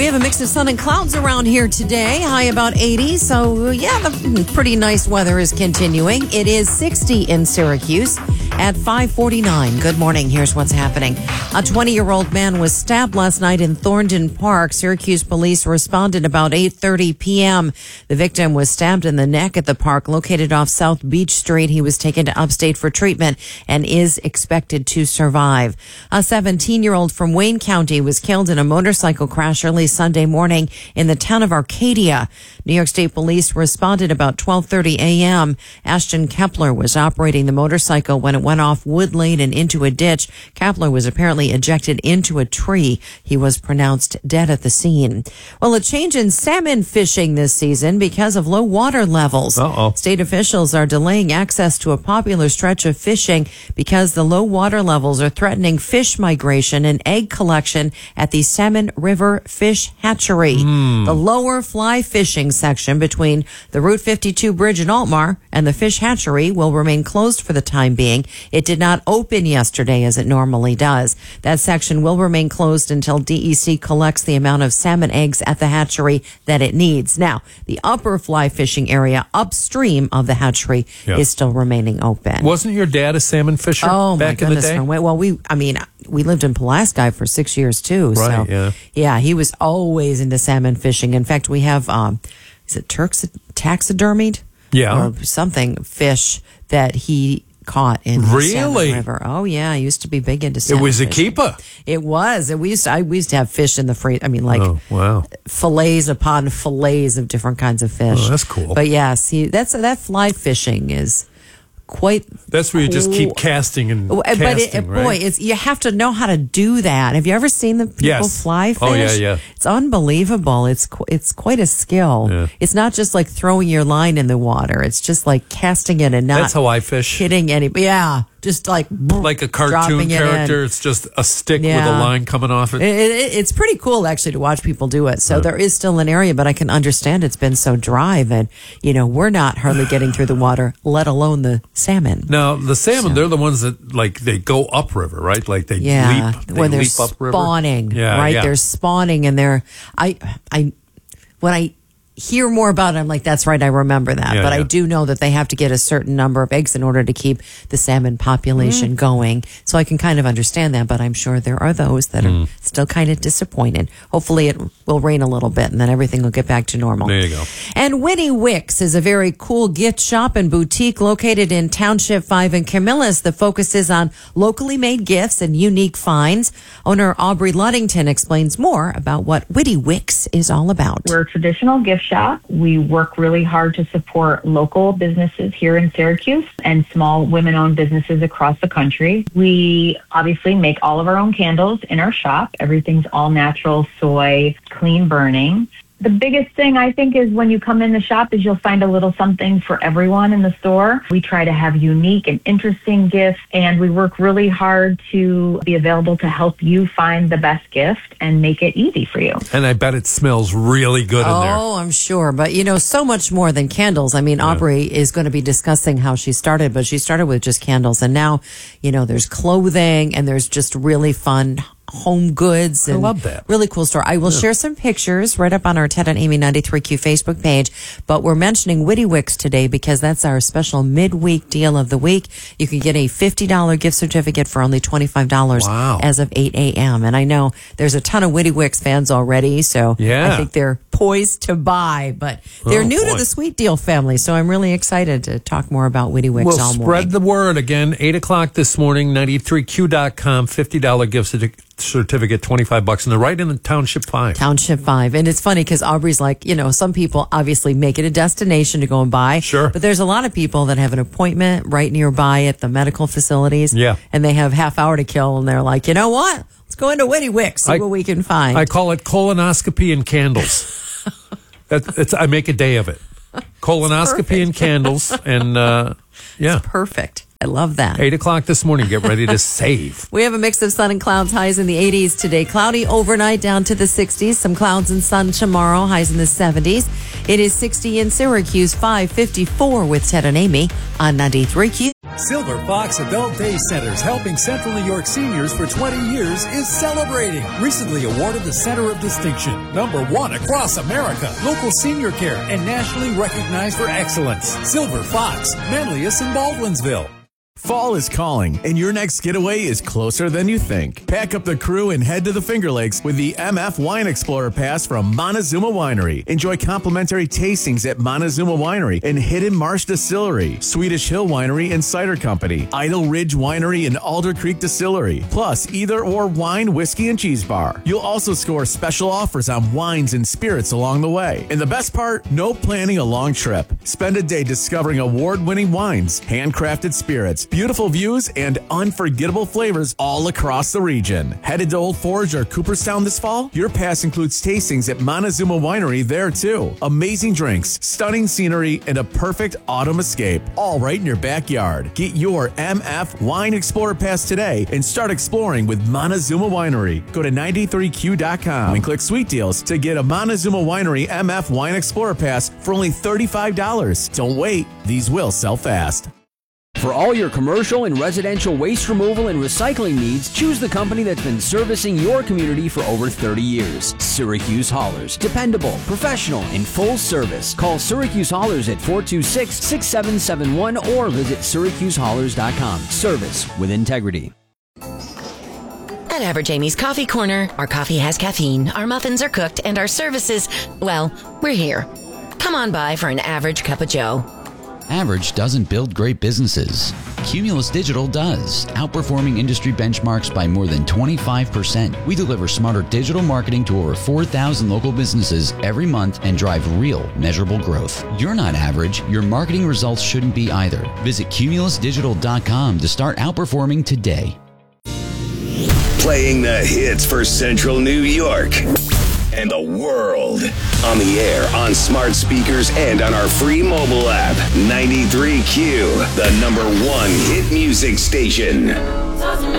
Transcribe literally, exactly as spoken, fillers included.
We have a mix of sun and clouds around here today. High about eighty. So, yeah, the pretty nice weather is continuing. It is sixty in Syracuse at five forty-nine. Good morning. Here's what's happening. A twenty-year-old man was stabbed last night in Thornton Park. Syracuse police responded about eight thirty p.m. The victim was stabbed in the neck at the park located off South Beach Street. He was taken to upstate for treatment and is expected to survive. A seventeen-year-old from Wayne County was killed in a motorcycle crash early Sunday morning in the town of Arcadia. New York State Police responded about twelve thirty a.m. Ashton Kepler was operating the motorcycle when it went off Wood Lane and into a ditch. Kepler was apparently ejected into a tree. He was pronounced dead at the scene. Well, a change in salmon fishing this season because of low water levels. Uh-oh. State officials are delaying access to a popular stretch of fishing because the low water levels are threatening fish migration and egg collection at the Salmon River Fish Hatchery. Mm. The lower fly fishing section between the Route fifty-two bridge in Altmar and the fish hatchery will remain closed for the time being. It did not open yesterday as it normally does. That section will remain closed until D E C collects the amount of salmon eggs at the hatchery that it needs. Now, the upper fly fishing area upstream of the hatchery Yep. is still remaining open. Wasn't your dad a salmon fisher Oh, my back in the goodness. day? no way. Well, we, I mean, we lived in Pulaski for six years too. Right, so, yeah. Yeah, he was always into salmon fishing. In fact, we have, um, is it Turks taxidermied? Yeah. Or something, fish that he caught in the Really? Salmon River. Oh, yeah. I used to be big into It salmon was a fishing. keeper. It was. And we used to, I, we used to have fish in the freezer. I mean, like Oh, wow. fillets upon fillets of different kinds of fish. Oh, that's cool. But yes, he, that's that fly fishing is quite. That's where you just keep cool. casting and Oh, casting, but it, right? boy, it's you have to know how to do that. Have you ever seen the people Yes. fly fish? Oh, yeah, yeah. It's unbelievable. It's qu- it's quite a skill. Yeah. It's not just like throwing your line in the water. It's just like casting it and not That's how I fish. hitting any. Yeah, just like Like a cartoon dropping it in. character. It's just a stick with Yeah. a line coming off it. It, it, it's pretty cool actually to watch people do it. So Yeah. there is still an area, but I can understand it's been so dry that, you know, we're not hardly getting through the water, let alone the salmon. Now, the salmon, So- they're the ones that, like, they go upriver, right? Like, they Yeah, leap, they when they're leap upriver. spawning, Yeah, right? yeah. They're spawning, and they're I, I, when I hear more about it, I'm like, that's right, I remember that. Yeah, but I yeah. do know that they have to get a certain number of eggs in order to keep the salmon population Mm. going. So I can kind of understand that, but I'm sure there are those that Mm. are still kind of disappointed. Hopefully, it will rain a little bit, and then everything will get back to normal. There you go. And Winnie Wicks is a very cool gift shop and boutique located in Township five in Camillus that focuses on locally made gifts and unique finds. Owner Aubrey Luddington explains more about what Winnie Wicks is all about. We're a traditional gift shop. We work really hard to support local businesses here in Syracuse and small women-owned businesses across the country. We obviously make all of our own candles in our shop. Everything's all natural, soy, clean burning. The biggest thing I think is when you come in the shop is you'll find a little something for everyone in the store. We try to have unique and interesting gifts, and we work really hard to be available to help you find the best gift and make it easy for you. And I bet it smells really good in there. Oh, I'm sure. But, you know, so much more than candles. I mean, Aubrey is going to be discussing how she started, but she started with just candles. And now, you know, there's clothing and there's just really fun home goods. And I love that. Really cool store. I will share some pictures right up on our Ted and Amy ninety-three Q Facebook page. But we're mentioning Winnie Wicks today because that's our special midweek deal of the week. You can get a fifty dollars gift certificate for only twenty-five dollars Wow. as of eight a.m. And I know there's a ton of Winnie Wicks fans already, so Yeah. I think they're poised to buy. But they're Oh, new boy. to the Sweet Deal family, so I'm really excited to talk more about Winnie Wicks Well, all spread morning. the word again. eight o'clock this morning, ninety-three Q dot com, fifty dollars gift certi- certificate, twenty-five bucks. And they're right in the Township five. Township five. And it's funny because Aubrey's like, you know, some people obviously make it a destination to go and buy. Sure. But there's a lot of people that have an appointment right nearby at the medical facilities. Yeah. And they have half hour to kill. And they're like, you know what? Let's go into Winnie Wicks, see I- what we can find. I call it colonoscopy and candles. that, it's, I make a day of it. Colonoscopy and candles. And, uh, yeah. Perfect. I love that. eight o'clock this morning. Get ready to save. We have a mix of sun and clouds, highs in the eighties today. Cloudy overnight down to the sixties. Some clouds and sun tomorrow, highs in the seventies. It is sixty in Syracuse, five fifty-four with Ted and Amy on ninety-three Q. Silver Fox Adult Day Centers, helping Central New York seniors for twenty years, is celebrating. Recently awarded the Center of Distinction, number one across America, local senior care, and nationally recognized for excellence. Silver Fox, Manlius and Baldwinsville. Fall is calling, and your next getaway is closer than you think. Pack up the crew and head to the Finger Lakes with the M F Wine Explorer Pass from Montezuma Winery. Enjoy complimentary tastings at Montezuma Winery and Hidden Marsh Distillery, Swedish Hill Winery and Cider Company, Idle Ridge Winery and Alder Creek Distillery, plus either or wine, whiskey, and cheese bar. You'll also score special offers on wines and spirits along the way. And the best part, no planning a long trip. Spend a day discovering award-winning wines, handcrafted spirits, beautiful views, and unforgettable flavors all across the region. Headed to Old Forge or Cooperstown this fall? Your pass includes tastings at Montezuma Winery there too. Amazing drinks, stunning scenery, and a perfect autumn escape, all right in your backyard. Get your M F Wine Explorer Pass today and start exploring with Montezuma Winery. Go to ninety-three Q dot com and click Sweet Deals to get a Montezuma Winery M F Wine Explorer Pass for only thirty-five dollars. Don't wait, these will sell fast. For all your commercial and residential waste removal and recycling needs, choose the company that's been servicing your community for over thirty years. Syracuse Haulers. Dependable, professional, and full service. Call Syracuse Haulers at four two six, six seven seven one or visit syracuse haulers dot com. Service with integrity. At Average Amy's Coffee Corner, our coffee has caffeine, our muffins are cooked, and our services, well, we're here. Come on by for an average cup of joe. Average doesn't build great businesses. Cumulus Digital does, outperforming industry benchmarks by more than twenty-five percent. We deliver smarter digital marketing to over four thousand local businesses every month and drive real, measurable growth. You're not average. Your marketing results shouldn't be either. Visit cumulus digital dot com to start outperforming today. Playing the hits for Central New York and the world. On the air, on smart speakers, and on our free mobile app. ninety-three Q, the number one hit music station.